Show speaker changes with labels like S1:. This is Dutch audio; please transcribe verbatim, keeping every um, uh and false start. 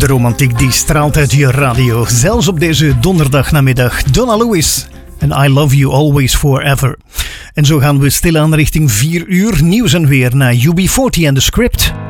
S1: De romantiek die straalt uit je radio, zelfs op deze donderdagnamiddag. Donna Lewis en I Love You Always Forever. En zo gaan we stilaan richting vier uur nieuws en weer naar U B veertig en The Script.